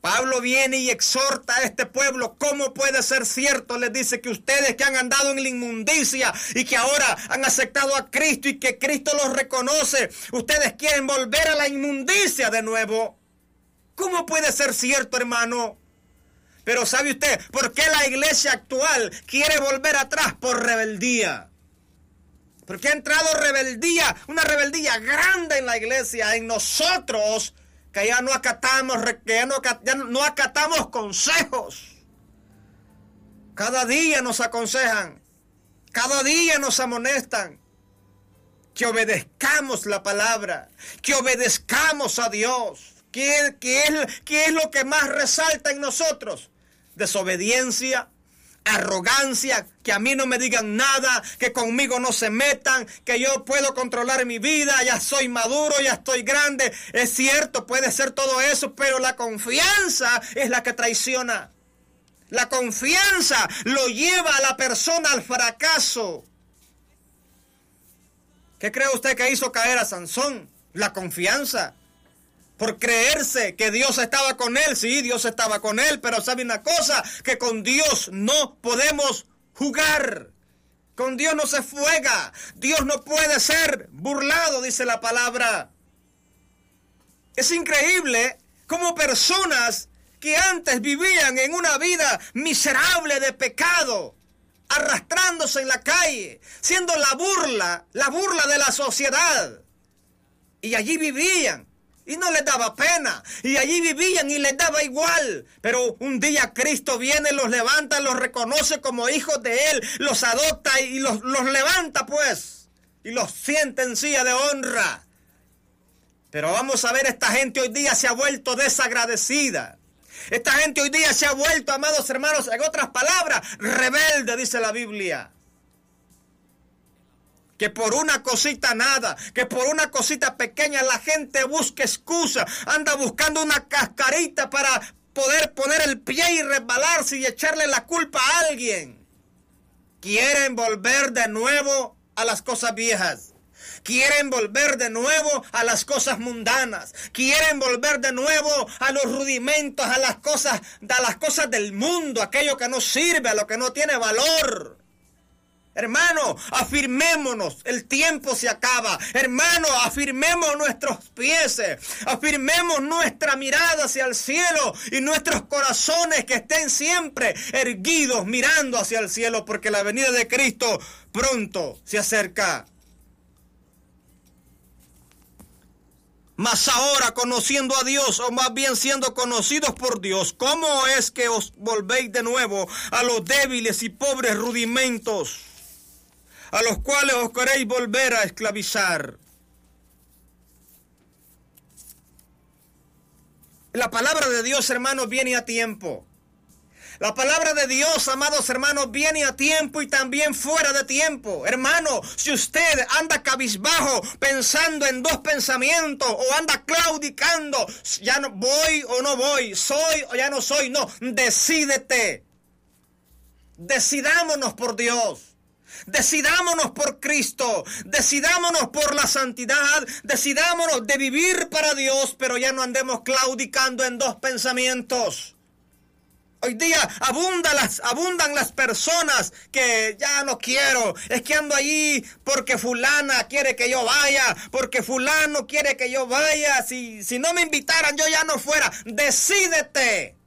Pablo viene y exhorta a este pueblo. ¿Cómo puede ser cierto? Les dice que ustedes que han andado en la inmundicia y que ahora han aceptado a Cristo y que Cristo los reconoce, ustedes quieren volver a la inmundicia de nuevo. ¿Cómo puede ser cierto, hermano? Pero ¿sabe usted por qué la iglesia actual quiere volver atrás? Por rebeldía. Porque ha entrado rebeldía, una rebeldía grande en la iglesia, en nosotros, que ya no acatamos consejos. Cada día nos aconsejan, cada día nos amonestan, que obedezcamos la palabra, que obedezcamos a Dios. ¿Qué es lo que más resalta en nosotros? Desobediencia, arrogancia, que a mí no me digan nada, que conmigo no se metan, que yo puedo controlar mi vida, ya soy maduro, ya estoy grande. Es cierto, puede ser todo eso, pero la confianza es la que traiciona. La confianza lo lleva a la persona al fracaso. ¿Qué cree usted que hizo caer a Sansón? La confianza. Por creerse que Dios estaba con él. Sí, Dios estaba con él, pero sabe una cosa, que con Dios no podemos jugar. Con Dios no se juega. Dios no puede ser burlado, dice la palabra. Es increíble cómo personas que antes vivían en una vida miserable de pecado, arrastrándose en la calle, siendo la burla de la sociedad, y allí vivían. Y no les daba pena. Y allí vivían y les daba igual. Pero un día Cristo viene, los levanta, los reconoce como hijos de Él. Los adopta y los levanta pues. Y los sienta en silla de honra. Pero vamos a ver, esta gente hoy día se ha vuelto desagradecida. Esta gente hoy día se ha vuelto, amados hermanos, en otras palabras, rebelde, dice la Biblia. Que por una cosita nada, que por una cosita pequeña la gente busca excusa, anda buscando una cascarita para poder poner el pie y resbalarse y echarle la culpa a alguien. Quieren volver de nuevo a las cosas viejas. Quieren volver de nuevo a las cosas mundanas. Quieren volver de nuevo a los rudimentos, a las cosas del mundo, aquello que no sirve, a lo que no tiene valor. Hermano, afirmémonos, el tiempo se acaba. Hermano, afirmemos nuestros pies, afirmemos nuestra mirada hacia el cielo y nuestros corazones que estén siempre erguidos mirando hacia el cielo, porque la venida de Cristo pronto se acerca. Mas ahora, conociendo a Dios, o más bien siendo conocidos por Dios, ¿cómo es que os volvéis de nuevo a los débiles y pobres rudimentos, a los cuales os queréis volver a esclavizar? La palabra de Dios, hermanos, viene a tiempo. La palabra de Dios, amados hermanos, viene a tiempo y también fuera de tiempo. Hermano, si usted anda cabizbajo pensando en dos pensamientos o anda claudicando, ya no voy o no voy, soy o ya no soy, no, decídete. Decidámonos por Dios. Decidámonos por Cristo, decidámonos por la santidad, decidámonos de vivir para Dios, pero ya no andemos claudicando en dos pensamientos. Hoy día abundan las personas que ya no quiero, es que ando allí porque fulana quiere que yo vaya, porque fulano quiere que yo vaya, si no me invitaran yo ya no fuera. Decídete.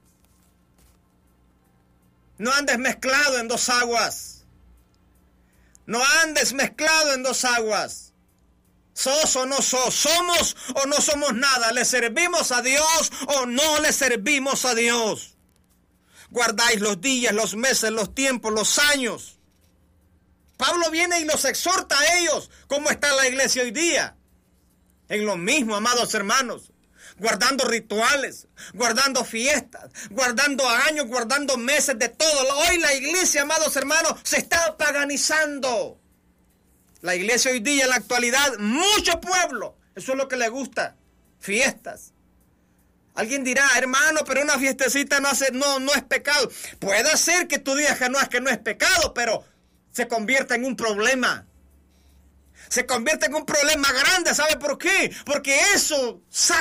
No andes mezclado en dos aguas. No andes mezclado en dos aguas. ¿Sos o no sos? ¿Somos o no somos nada? ¿Le servimos a Dios o no le servimos a Dios? Guardáis los días, los meses, los tiempos, los años. Pablo viene y los exhorta a ellos. ¿Cómo está la iglesia hoy día? En lo mismo, amados hermanos. Guardando rituales, guardando fiestas, guardando años, guardando meses, de todo. Hoy la iglesia, amados hermanos, se está paganizando. La iglesia hoy día, en la actualidad, mucho pueblo, eso es lo que le gusta, fiestas. Alguien dirá, hermano, pero una fiestecita no es pecado. Puede ser que tú digas que no es pecado, pero se convierta en un problema. Se convierte en un problema grande, ¿sabe por qué? Porque eso saca